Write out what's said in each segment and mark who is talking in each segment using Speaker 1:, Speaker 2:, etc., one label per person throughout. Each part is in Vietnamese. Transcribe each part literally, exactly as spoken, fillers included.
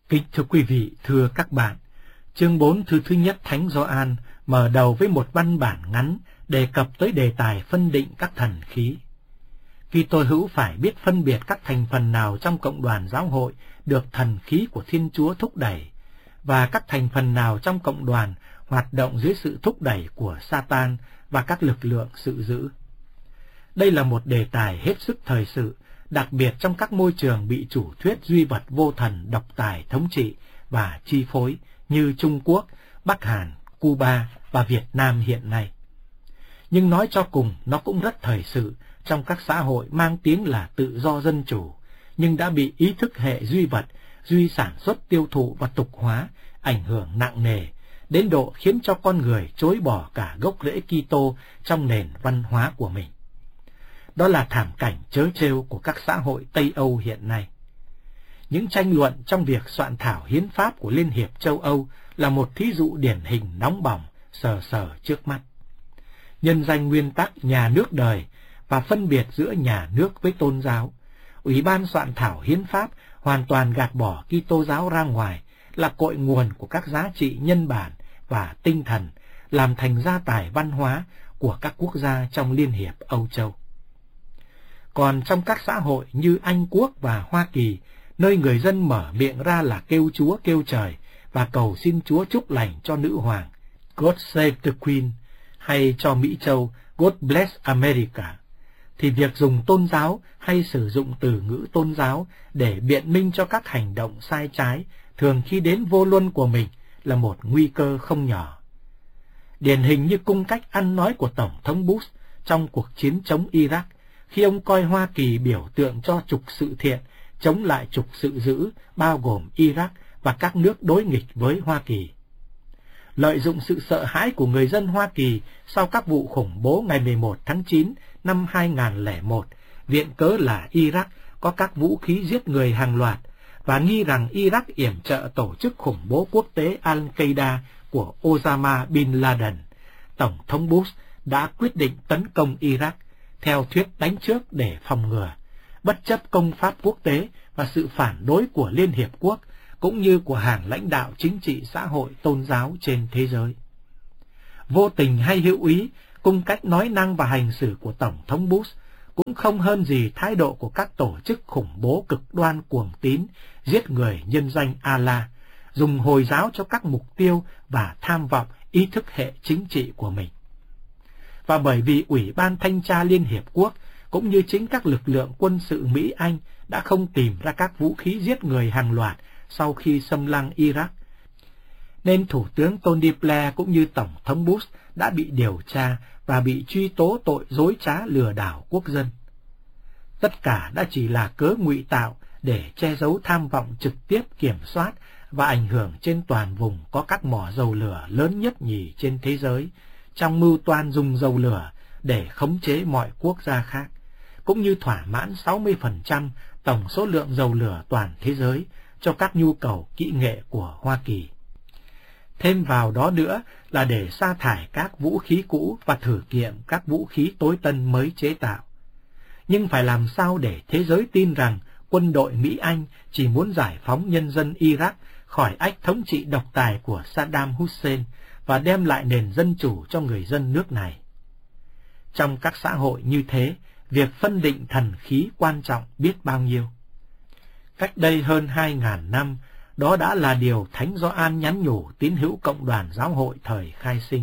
Speaker 1: Kính thưa quý vị, thưa các bạn, chương bốn thư thứ nhất Thánh Gioan mở đầu với một văn bản ngắn đề cập tới đề tài phân định các thần khí. Kitô hữu phải biết phân biệt các thành phần nào trong cộng đoàn giáo hội được thần khí của Thiên Chúa thúc đẩy, và các thành phần nào trong cộng đoàn hoạt động dưới sự thúc đẩy của Satan và các lực lượng sự dữ. Đây là một đề tài hết sức thời sự, đặc biệt trong các môi trường bị chủ thuyết duy vật vô thần độc tài thống trị và chi phối như Trung Quốc, Bắc Hàn, Cuba và Việt Nam hiện nay. Nhưng nói cho cùng, nó cũng rất thời sự trong các xã hội mang tiếng là tự do dân chủ, nhưng đã bị ý thức hệ duy vật, duy sản xuất tiêu thụ và tục hóa ảnh hưởng nặng nề, đến độ khiến cho con người chối bỏ cả gốc rễ Kitô trong nền văn hóa của mình. Đó là thảm cảnh trớ trêu của các xã hội Tây Âu hiện nay. Những tranh luận trong việc soạn thảo hiến pháp của Liên hiệp châu Âu là một thí dụ điển hình nóng bỏng, sờ sờ trước mắt. Nhân danh nguyên tắc nhà nước đời và phân biệt giữa nhà nước với tôn giáo, Ủy ban soạn thảo hiến pháp hoàn toàn gạt bỏ Kitô giáo ra ngoài, là cội nguồn của các giá trị nhân bản và tinh thần, làm thành gia tài văn hóa của các quốc gia trong Liên hiệp Âu Châu. Còn trong các xã hội như Anh Quốc và Hoa Kỳ, nơi người dân mở miệng ra là kêu Chúa kêu trời và cầu xin Chúa chúc lành cho nữ hoàng, God Save the Queen, hay cho Mỹ Châu, God Bless America, thì việc dùng tôn giáo hay sử dụng từ ngữ tôn giáo để biện minh cho các hành động sai trái thường khi đến vô luân của mình là một nguy cơ không nhỏ. Điển hình như cung cách ăn nói của Tổng thống Bush trong cuộc chiến chống Iraq, khi ông coi Hoa Kỳ biểu tượng cho trục sự thiện chống lại trục sự dữ, bao gồm Iraq và các nước đối nghịch với Hoa Kỳ. Lợi dụng sự sợ hãi của người dân Hoa Kỳ sau các vụ khủng bố ngày mười một tháng chín năm hai nghìn không trăm lẻ một, viện cớ là Iraq có các vũ khí giết người hàng loạt, và nghi rằng Iraq yểm trợ tổ chức khủng bố quốc tế Al-Qaeda của Osama Bin Laden, Tổng thống Bush đã quyết định tấn công Iraq theo thuyết đánh trước để phòng ngừa, bất chấp công pháp quốc tế và sự phản đối của Liên hiệp quốc cũng như của hàng lãnh đạo chính trị xã hội tôn giáo trên thế giới. Vô tình hay hữu ý, cung cách nói năng và hành xử của Tổng thống Bush cũng không hơn gì thái độ của các tổ chức khủng bố cực đoan cuồng tín, giết người nhân danh Allah, dùng Hồi giáo cho các mục tiêu và tham vọng ý thức hệ chính trị của mình. Và bởi vì Ủy ban Thanh tra Liên hiệp quốc cũng như chính các lực lượng quân sự Mỹ Anh đã không tìm ra các vũ khí giết người hàng loạt sau khi xâm lăng Iraq, nên Thủ tướng Tony Blair cũng như Tổng thống Bush đã bị điều tra và bị truy tố tội dối trá lừa đảo quốc dân. Tất cả đã chỉ là cớ ngụy tạo để che giấu tham vọng trực tiếp kiểm soát và ảnh hưởng trên toàn vùng có các mỏ dầu lửa lớn nhất nhì trên thế giới, trong mưu toan dùng dầu lửa để khống chế mọi quốc gia khác, cũng như thỏa mãn sáu mươi phần trăm tổng số lượng dầu lửa toàn thế giới cho các nhu cầu kỹ nghệ của Hoa Kỳ. Thêm vào đó nữa là để sa thải các vũ khí cũ và thử nghiệm các vũ khí tối tân mới chế tạo. Nhưng phải làm sao để thế giới tin rằng quân đội Mỹ Anh chỉ muốn giải phóng nhân dân Iraq khỏi ách thống trị độc tài của Saddam Hussein và đem lại nền dân chủ cho người dân nước này. Trong các xã hội như thế, việc phân định thần khí quan trọng biết bao nhiêu. Cách đây hơn hai ngàn năm, đó đã là điều Thánh Gioan nhắn nhủ tín hữu cộng đoàn giáo hội thời khai sinh.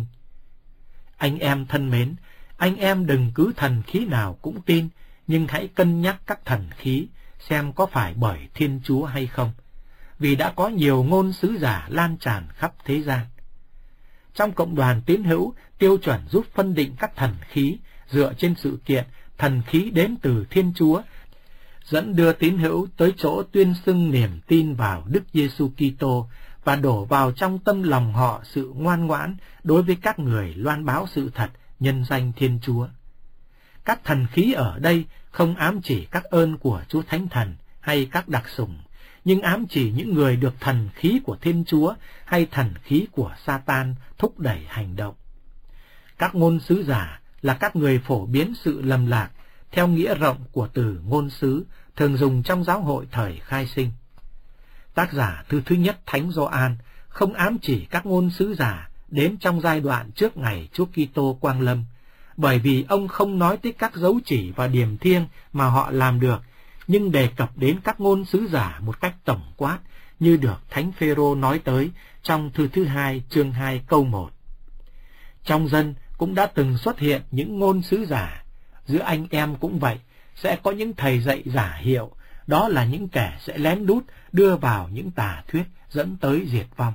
Speaker 1: Anh em thân mến, anh em đừng cứ thần khí nào cũng tin, nhưng hãy cân nhắc các thần khí, xem có phải bởi Thiên Chúa hay không, vì đã có nhiều ngôn sứ giả lan tràn khắp thế gian. Trong cộng đoàn tín hữu, tiêu chuẩn giúp phân định các thần khí dựa trên sự kiện thần khí đến từ Thiên Chúa, dẫn đưa tín hữu tới chỗ tuyên xưng niềm tin vào Đức Giêsu Kitô và đổ vào trong tâm lòng họ sự ngoan ngoãn đối với các người loan báo sự thật nhân danh Thiên Chúa. Các thần khí ở đây không ám chỉ các ơn của Chúa Thánh Thần hay các đặc sủng, nhưng ám chỉ những người được thần khí của Thiên Chúa hay thần khí của Satan thúc đẩy hành động. Các ngôn sứ giả là các người phổ biến sự lầm lạc theo nghĩa rộng của từ ngôn sứ thường dùng trong giáo hội thời khai sinh. Tác giả thư thứ nhất Thánh Gioan không ám chỉ các ngôn sứ giả đến trong giai đoạn trước ngày Chúa Kitô quang lâm, bởi vì ông không nói tới các dấu chỉ và điềm thiêng mà họ làm được, nhưng đề cập đến các ngôn sứ giả một cách tổng quát, như được Thánh Phêrô nói tới trong thư thứ hai chương hai câu một. Trong dân cũng đã từng xuất hiện những ngôn sứ giả, giữa anh em cũng vậy, sẽ có những thầy dạy giả hiệu, đó là những kẻ sẽ lén lút đưa vào những tà thuyết dẫn tới diệt vong.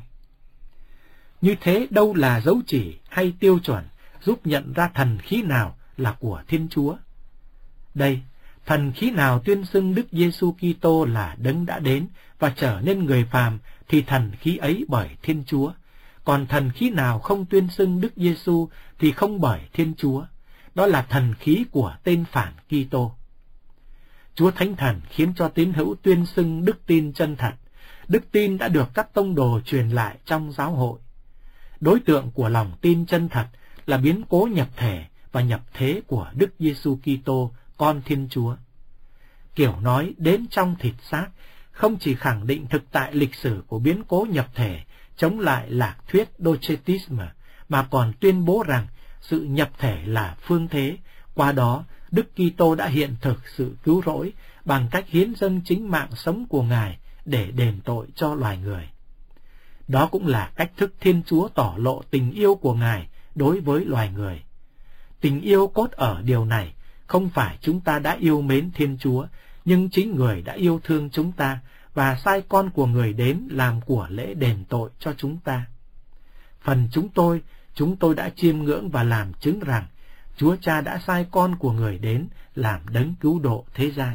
Speaker 1: Như thế đâu là dấu chỉ hay tiêu chuẩn giúp nhận ra thần khí nào là của Thiên Chúa? Đây, thần khí nào tuyên xưng Đức Giêsu Kitô là đấng đã đến và trở nên người phàm thì thần khí ấy bởi Thiên Chúa, còn thần khí nào không tuyên xưng Đức Giêsu thì không bởi Thiên Chúa, đó là thần khí của tên phản Kitô. Chúa Thánh Thần khiến cho tín hữu tuyên xưng đức tin chân thật. Đức tin đã được các tông đồ truyền lại trong giáo hội. Đối tượng của lòng tin chân thật là biến cố nhập thể và nhập thế của Đức Giêsu Kitô, con Thiên Chúa. Kiểu nói đến trong thịt xác không chỉ khẳng định thực tại lịch sử của biến cố nhập thể chống lại lạc thuyết Docetisme, mà còn tuyên bố rằng sự nhập thể là phương thế. Qua đó, Đức Kitô đã hiện thực sự cứu rỗi bằng cách hiến dâng chính mạng sống của Ngài để đền tội cho loài người. Đó cũng là cách thức Thiên Chúa tỏ lộ tình yêu của Ngài đối với loài người. Tình yêu cốt ở điều này, không phải chúng ta đã yêu mến Thiên Chúa, nhưng chính Người đã yêu thương chúng ta và sai con của Người đến làm của lễ đền tội cho chúng ta. Phần chúng tôi, chúng tôi đã chiêm ngưỡng và làm chứng rằng Chúa Cha đã sai con của Người đến làm đấng cứu độ thế gian.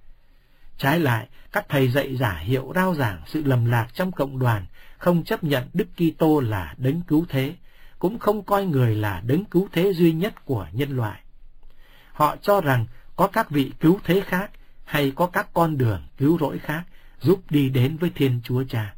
Speaker 1: Trái lại, các thầy dạy giả hiệu rao giảng sự lầm lạc trong cộng đoàn, không chấp nhận Đức Kitô là đấng cứu thế, cũng không coi Người là đấng cứu thế duy nhất của nhân loại. Họ cho rằng có các vị cứu thế khác hay có các con đường cứu rỗi khác giúp đi đến với Thiên Chúa Cha.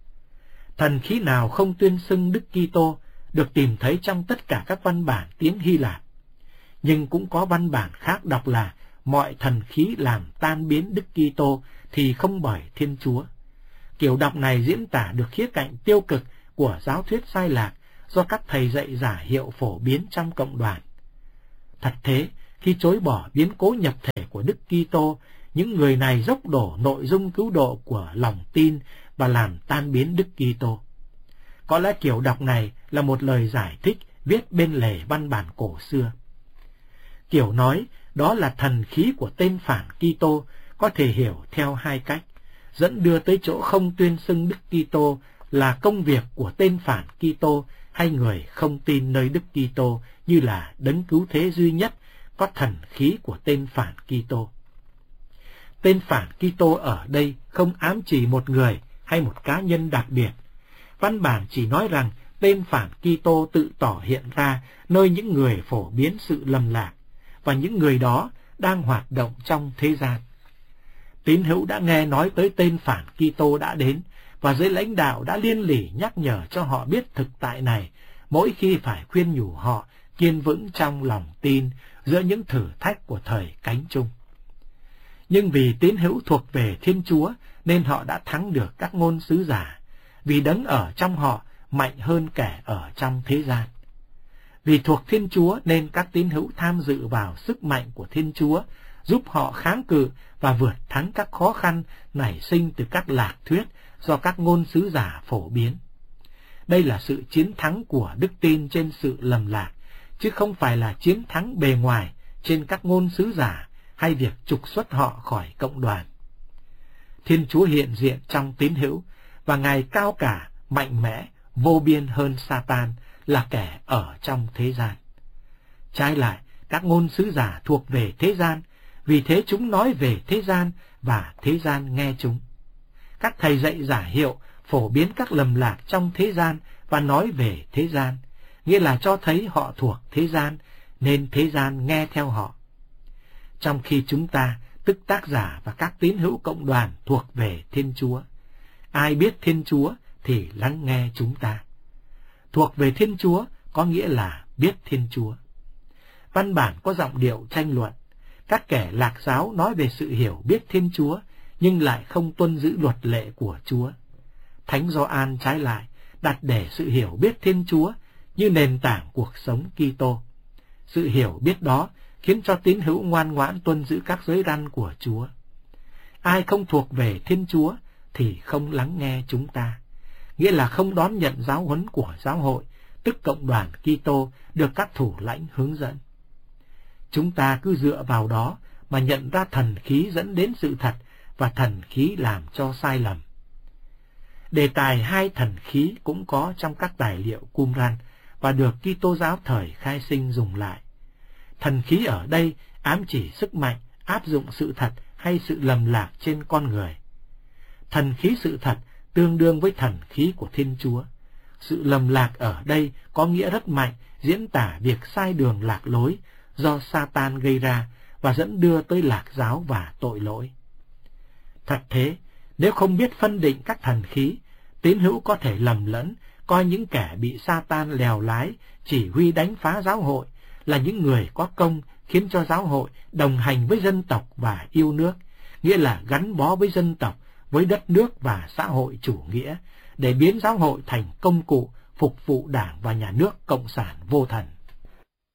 Speaker 1: Thần khí nào không tuyên xưng Đức Kitô được tìm thấy trong tất cả các văn bản tiếng Hy Lạp, nhưng cũng có văn bản khác đọc là mọi thần khí làm tan biến Đức Kitô thì không bởi Thiên Chúa. Kiểu đọc này diễn tả được khía cạnh tiêu cực của giáo thuyết sai lạc do các thầy dạy giả hiệu phổ biến trong cộng đoàn. Thật thế, khi chối bỏ biến cố nhập thể của Đức Kitô, những người này dốc đổ nội dung cứu độ của lòng tin và làm tan biến Đức Kitô. Có lẽ kiểu đọc này là một lời giải thích viết bên lề văn bản cổ xưa. Kiểu nói đó là thần khí của tên phản Kitô có thể hiểu theo hai cách, dẫn đưa tới chỗ không tuyên xưng Đức Kitô là công việc của tên phản Kitô hay người không tin nơi Đức Kitô như là đấng cứu thế duy nhất, có thần khí của tên phản Kitô. Tên phản Kitô ở đây không ám chỉ một người hay một cá nhân đặc biệt. Văn bản chỉ nói rằng tên phản Kitô tự tỏ hiện ra nơi những người phổ biến sự lầm lạc, và những người đó đang hoạt động trong thế gian. Tín hữu đã nghe nói tới tên phản Kitô đã đến, và giới lãnh đạo đã liên lỉ nhắc nhở cho họ biết thực tại này, mỗi khi phải khuyên nhủ họ kiên vững trong lòng tin giữa những thử thách của thời cánh chung. Nhưng vì tín hữu thuộc về Thiên Chúa nên họ đã thắng được các ngôn sứ giả, vì đấng ở trong họ mạnh hơn kẻ ở trong thế gian. Vì thuộc Thiên Chúa nên các tín hữu tham dự vào sức mạnh của Thiên Chúa, giúp họ kháng cự và vượt thắng các khó khăn nảy sinh từ các lạc thuyết do các ngôn sứ giả phổ biến. Đây là sự chiến thắng của đức tin trên sự lầm lạc, chứ không phải là chiến thắng bề ngoài trên các ngôn sứ giả hay việc trục xuất họ khỏi cộng đoàn. Thiên Chúa hiện diện trong tín hữu, và Ngài cao cả, mạnh mẽ, vô biên hơn Satan là kẻ ở trong thế gian. Trái lại, các ngôn sứ giả thuộc về thế gian, vì thế chúng nói về thế gian và thế gian nghe chúng. Các thầy dạy giả hiệu phổ biến các lầm lạc trong thế gian và nói về thế gian, nghĩa là cho thấy họ thuộc thế gian, nên thế gian nghe theo họ. Trong khi chúng ta, tức tác giả và các tín hữu cộng đoàn thuộc về Thiên Chúa, ai biết Thiên Chúa thì lắng nghe chúng ta. Thuộc về Thiên Chúa có nghĩa là biết Thiên Chúa. Văn bản có giọng điệu tranh luận. Các kẻ lạc giáo nói về sự hiểu biết Thiên Chúa, nhưng lại không tuân giữ luật lệ của Chúa. Thánh Gioan trái lại đặt để sự hiểu biết Thiên Chúa như nền tảng cuộc sống Kitô. Sự hiểu biết đó khiến cho tín hữu ngoan ngoãn tuân giữ các giới răn của Chúa. Ai không thuộc về Thiên Chúa thì không lắng nghe chúng ta, nghĩa là không đón nhận giáo huấn của giáo hội, tức cộng đoàn Kitô được các thủ lãnh hướng dẫn. Chúng ta cứ dựa vào đó mà nhận ra thần khí dẫn đến sự thật và thần khí làm cho sai lầm. Đề tài hai thần khí cũng có trong các tài liệu Qumran và được Kitô giáo thời khai sinh dùng lại. Thần khí ở đây ám chỉ sức mạnh, áp dụng sự thật hay sự lầm lạc trên con người. Thần khí sự thật tương đương với thần khí của Thiên Chúa. Sự lầm lạc ở đây có nghĩa rất mạnh, diễn tả việc sai đường lạc lối do Satan gây ra và dẫn đưa tới lạc giáo và tội lỗi. Thật thế, nếu không biết phân định các thần khí, tín hữu có thể lầm lẫn, coi những kẻ bị Satan lèo lái, chỉ huy đánh phá giáo hội là những người có công khiến cho giáo hội đồng hành với dân tộc và yêu nước, nghĩa là gắn bó với dân tộc, với đất nước và xã hội chủ nghĩa, để biến giáo hội thành công cụ phục vụ Đảng và Nhà nước Cộng sản vô thần.